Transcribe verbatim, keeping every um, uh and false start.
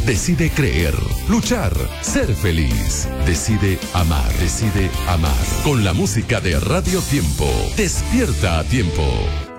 Decide creer, luchar, ser feliz. Decide amar, decide amar. Con la música de Radio Tiempo. Despierta a tiempo.